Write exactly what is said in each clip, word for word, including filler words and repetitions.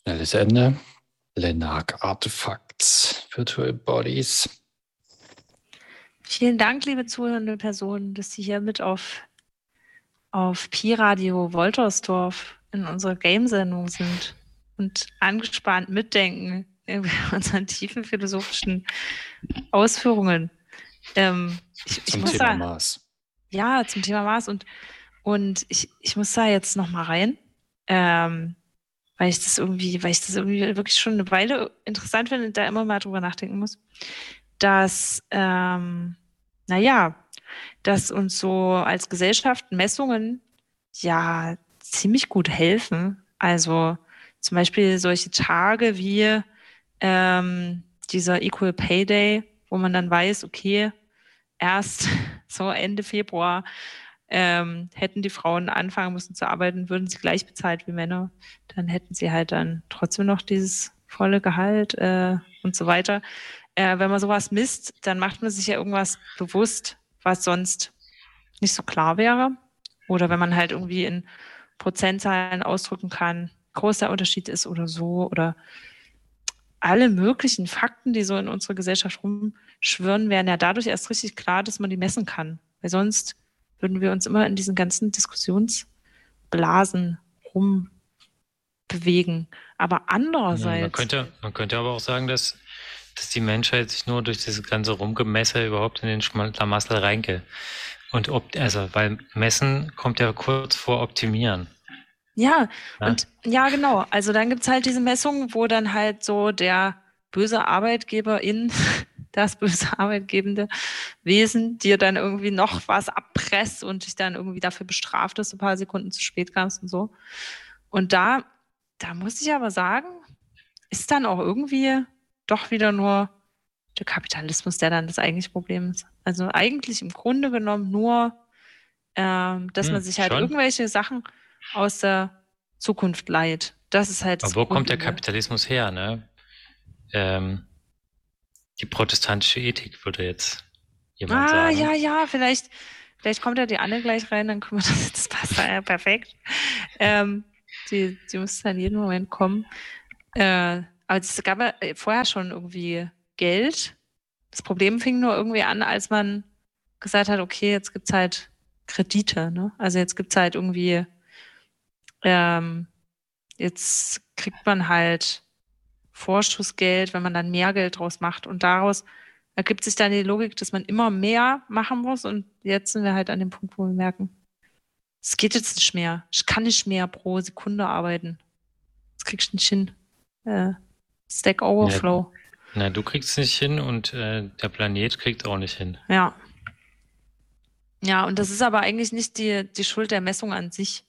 Schnelles Ende. Lenark Artifacts, Virtual Bodies. Vielen Dank, liebe zuhörende Personen, dass Sie hier mit auf, auf Pi-Radio Woltersdorf in unserer Game-Sendung sind und angespannt mitdenken über unseren tiefen philosophischen Ausführungen. Ähm, ich, ich Zum muss Thema da, Mars. Ja, zum Thema Mars. Und, und ich, ich muss da jetzt noch mal rein, ähm, weil ich das irgendwie, weil ich das irgendwie wirklich schon eine Weile interessant finde und da immer mal drüber nachdenken muss, dass, ähm, naja, dass uns so als Gesellschaft Messungen ja ziemlich gut helfen. Also zum Beispiel solche Tage wie ähm, dieser Equal Pay Day, wo man dann weiß, okay, erst so Ende Februar ähm, hätten die Frauen anfangen müssen zu arbeiten, würden sie gleich bezahlt wie Männer, dann hätten sie halt dann trotzdem noch dieses volle Gehalt äh, und so weiter. Äh, wenn man sowas misst, dann macht man sich ja irgendwas bewusst, was sonst nicht so klar wäre. Oder wenn man halt irgendwie in Prozentzahlen ausdrücken kann, groß der Unterschied ist oder so. Oder alle möglichen Fakten, die so in unserer Gesellschaft rumschwirren, werden ja dadurch erst richtig klar, dass man die messen kann. Weil sonst würden wir uns immer in diesen ganzen Diskussionsblasen rumbewegen. Aber andererseits... Man könnte, man könnte aber auch sagen, dass, dass die Menschheit sich nur durch dieses ganze Rumgemesse überhaupt in den Schlamassel reinge. Und ob, also, weil Messen kommt ja kurz vor Optimieren. Ja, Ja. und ja, genau. Also dann gibt's halt diese Messungen, wo dann halt so der böse Arbeitgeberin, das böse arbeitgebende Wesen, dir dann irgendwie noch was abpresst und dich dann irgendwie dafür bestraft, dass du ein paar Sekunden zu spät kamst und so. Und da, da muss ich aber sagen, ist dann auch irgendwie doch wieder nur der Kapitalismus, der dann das eigentliche Problem ist. Also eigentlich im Grunde genommen nur, ähm, dass Hm, man sich halt schon. irgendwelche Sachen aus der Zukunft leiht. Das ist halt das Aber wo kommt der Grundlegende. Kapitalismus her, ne? Ähm, die protestantische Ethik, würde jetzt jemand Ah, sagen. ja, ja, vielleicht, vielleicht kommt ja die Anne gleich rein, dann können wir das, das passt ja perfekt. Ähm, die, die muss dann jeden Moment kommen. Äh, aber es gab ja vorher schon irgendwie Geld. Das Problem fing nur irgendwie an, als man gesagt hat, okay, jetzt gibt's halt Kredite, ne? Also jetzt gibt's halt irgendwie, ähm, jetzt kriegt man halt Vorschussgeld, wenn man dann mehr Geld draus macht. Und daraus ergibt sich dann die Logik, dass man immer mehr machen muss. Und jetzt sind wir halt an dem Punkt, wo wir merken, es geht jetzt nicht mehr. Ich kann nicht mehr pro Sekunde arbeiten. Das kriegst du nicht hin. Äh, Stack Overflow. Na, du kriegst es nicht hin und äh, der Planet kriegt auch nicht hin. Ja. Ja, und das ist aber eigentlich nicht die, die Schuld der Messung an sich.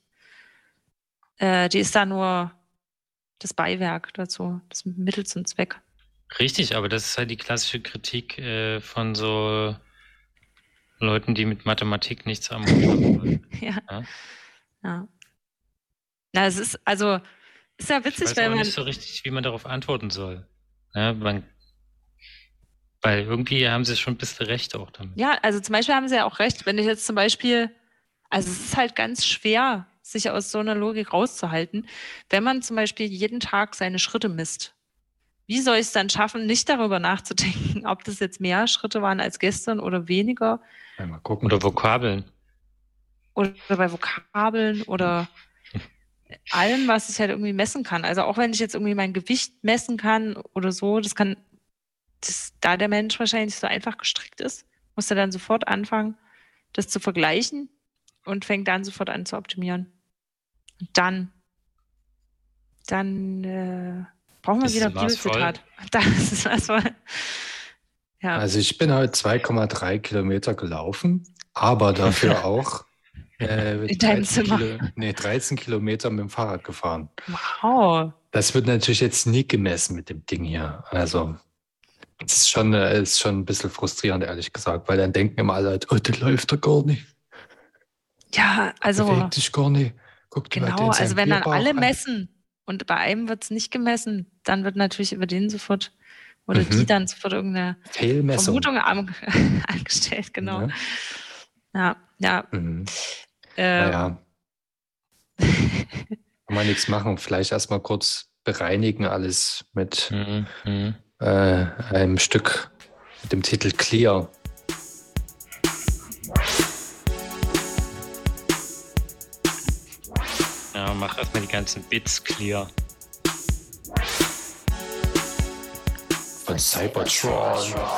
Äh, die ist da nur das Beiwerk dazu, das Mittel zum Zweck. Richtig, aber das ist halt die klassische Kritik äh, von so Leuten, die mit Mathematik nichts am Hut haben. Ja. Ja? Ja. Na, es ist, also, ist ja Ich witzig, weiß weil aber man. nicht so richtig, wie man darauf antworten soll. Ja, man, weil irgendwie haben sie schon ein bisschen recht auch damit. Ja, also zum Beispiel haben sie ja auch recht, wenn ich jetzt zum Beispiel, also es ist halt ganz schwer, sich aus so einer Logik rauszuhalten, wenn man zum Beispiel jeden Tag seine Schritte misst. Wie soll ich es dann schaffen, nicht darüber nachzudenken, ob das jetzt mehr Schritte waren als gestern oder weniger? Mal gucken. Oder Vokabeln. Oder bei Vokabeln oder allem, was ich halt irgendwie messen kann. Also auch wenn ich jetzt irgendwie mein Gewicht messen kann oder so, das kann, das, da der Mensch wahrscheinlich so einfach gestrickt ist, muss er dann sofort anfangen, das zu vergleichen und fängt dann sofort an zu optimieren. Und dann, dann äh, brauchen wir Ist wieder das Maß voll? Bibelzitat. Das ist was voll. Ja. Also ich bin heute zwei Komma drei Kilometer gelaufen, aber dafür auch äh, In deinem dreizehn, Zimmer. Kilo, nee, dreizehn Kilometer mit dem Fahrrad gefahren. Wow. Das wird natürlich jetzt nie gemessen mit dem Ding hier. Also das ist schon, äh, ist schon ein bisschen frustrierend, ehrlich gesagt, weil dann denken immer alle, oh, der läuft doch gar nicht. Ja, also Bewegt sich gar nicht. Guck dir mal genau, den seinen also wenn dann Bierbauch alle an. messen und bei einem wird es nicht gemessen, dann wird natürlich über den sofort oder Mhm. die dann sofort irgendeine Fehlmessung. Vermutung an, angestellt, genau. Ja. Ja, ja. Mhm. Ähm, Naja, kann man nichts machen. Vielleicht erstmal kurz bereinigen alles mit Mhm. Mhm. äh, einem Stück mit dem Titel Clear. Ja, mach erstmal die ganzen Bits clear. Von Cybertron.